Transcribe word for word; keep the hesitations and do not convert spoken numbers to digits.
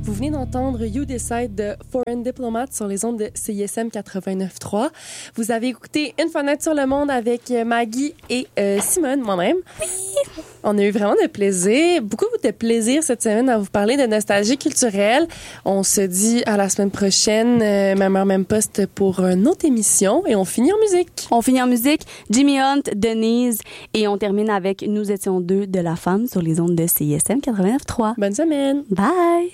Vous venez d'entendre You Decide de Foreign Diplomat sur les ondes de C I S M quatre-vingt-neuf trois. Vous avez écouté Une fenêtre sur le monde avec Maggie et euh, Simone, moi-même. Oui! On a eu vraiment de plaisir, beaucoup de plaisir cette semaine à vous parler de nostalgie culturelle. On se dit à la semaine prochaine, euh, même heure, même poste pour une autre émission et on finit en musique. On finit en musique, Jimmy Hunt, Denise et on termine avec Nous étions deux de La Femme sur les ondes de C I S M quatre-vingt-neuf trois. Bonne semaine! Bye!